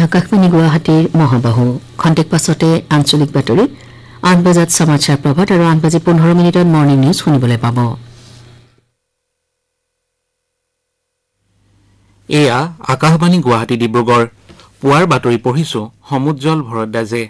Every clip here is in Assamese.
আকাশবাণী গুৱাহাটীৰ মহাবাহু খন্তেক পাছতে আঞ্চলিক বাতৰি 8 বজাত সমাচাৰ প্ৰভাত আৰু 8:15 মৰ্নিং নিউজ শুনিবলৈ পাব। এয়া আকাশবাণী গুৱাহাটী ডিব্ৰুগড় পুৱাৰ বাতৰি পঢ়িছো সমুজ্জ্বল ভৰদ্বাজে।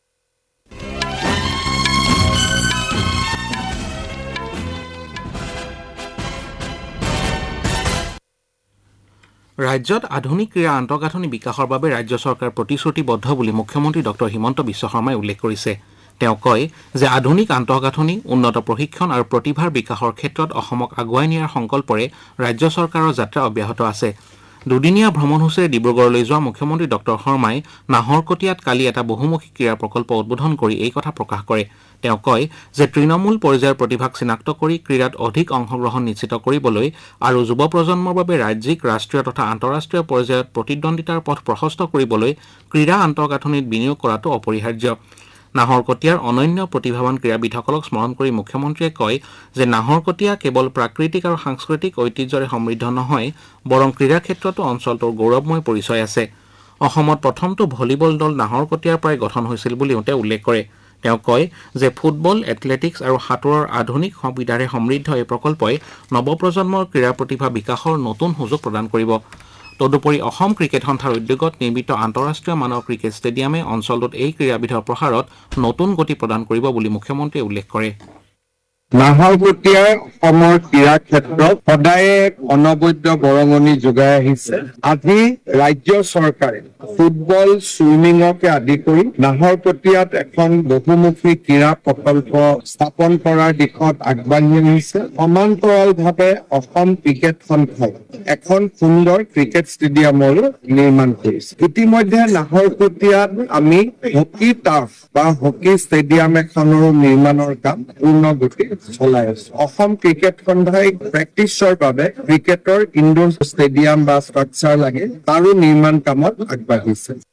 ৰাজ্যত আধুনিক ক্ৰীড়া আন্তঃগাঁথনি বিকাশৰ বাবে ৰাজ্য চৰকাৰ প্ৰতিশ্ৰুতিবদ্ধ বুলি মুখ্যমন্ত্ৰী ডক্টৰ হিমন্ত বিশ্ব শৰ্মাই উল্লেখ কৰিছে। তেওঁ কয় যে আধুনিক আন্তঃগাঁথনি উন্নত প্ৰশিক্ষণ আৰু প্ৰতিভাৰ বিকাশৰ ক্ষেত্ৰত অসমক আগুৱাই নিয়াৰ সংকল্পৰে ৰাজ্য চৰকাৰৰ যাত্ৰা অব্যাহত আছে। দুদিনীয়া ভ্ৰমণসূচীৰে ডিব্ৰুগড়লৈ যোৱা মুখ্যমন্ত্ৰী ডক্টৰ শৰ্মাই নাহৰকটীয়াত কালি এটা বহুমুখী ক্ৰীড়া প্ৰকল্প উদ্বোধন কৰি এই কথা প্ৰকাশ কৰে। তেওঁ কয় যে তৃণমূল পৰ্যায়ৰ প্ৰতিভাক চিনাক্ত কৰি ক্ৰীড়াত অধিক অংশগ্ৰহণ নিশ্চিত কৰিবলৈ আৰু যুৱ প্ৰজন্মৰ বাবে ৰাজ্যিক ৰাষ্ট্ৰীয় তথা আন্তঃৰাষ্ট্ৰীয় পৰ্যায়ত প্ৰতিদ্বন্দ্বিতাৰ পথ প্ৰশস্ত কৰিবলৈ ক্ৰীড়া আন্তঃগাঁথনিত বিনিয়োগ কৰাটো অপৰিহাৰ্য। নাহৰকটীয়াৰ অনন্য প্ৰতিভাৱান ক্ৰীড়াবিদসকলক স্মৰণ কৰি মুখ্যমন্ত্ৰীয়ে কয় যে নাহৰকটীয়া কেৱল প্ৰাকৃতিক আৰু সাংস্কৃতিক ঐতিহ্যৰে সমৃদ্ধ নহয়, বৰং ক্ৰীড়া ক্ষেত্ৰতো অঞ্চলটোৰ গৌৰৱময় পৰিচয় আছে। অসমত প্ৰথমটো ভলীবল দল নাহৰকটীয়াৰ পৰাই গঠন হৈছিল বুলিও তেওঁ উল্লেখ কৰে। তেওঁ কয় যে ফুটবল, এথলেটিক্স আৰু সাঁতোৰৰ আধুনিক সুবিধাৰে সমৃদ্ধ এই প্ৰকল্পই নৱপ্ৰজন্মৰ ক্ৰীড়া প্ৰতিভা বিকাশৰ নতুন সুযোগ প্ৰদান কৰিব। তদুপৰি অসম ক্ৰিকেট সন্থাৰ উদ্যোগত নিৰ্মিত আন্তঃৰাষ্ট্ৰীয় মানৰ ক্ৰিকেট ষ্টেডিয়ামে অঞ্চলটোত এই ক্ৰীড়াবিধৰ প্ৰসাৰত নতুন গতি প্ৰদান কৰিব বুলি মুখ্যমন্ত্ৰীয়ে উল্লেখ কৰে। নাহৰকটীয়াৰ অসমৰ ক্ৰীড়া ক্ষেত্ৰত সদায়ে অনবদ্য বৰঙণি যোগাই আহিছে। আজি ৰাজ্য চৰকাৰে ফুটবল, ছুইমিঙকে আদি কৰি নাহৰকটীয়াত এখন বহুমুখী ক্ৰীড়া প্ৰকল্প স্থাপন কৰাৰ দিশত আগবাঢ়ি আহিছে। সমান্তৰালভাৱে অসম ক্ৰিকেট সন্থাই এখন সুন্দৰ ক্ৰিকেট ষ্টেডিয়ামৰ নিৰ্মাণ কৰিছে। ইতিমধ্যে নাহৰকটীয়াত আমি হকী টাৰ্ফ বা হকী ষ্টেডিয়াম এখনৰ নিৰ্মাণৰ কাম পূৰ্ণ গতিত চলাই আছে। অসম ক্ৰিকেট সন্থাই প্ৰেক্টিছৰ বাবে ক্ৰিকেটৰ ইনডোৰ ষ্টেডিয়াম বা ষ্ট্ৰাকচাৰ লাগে, তাৰো নিৰ্মাণ কামত আগবাঢ়িছে।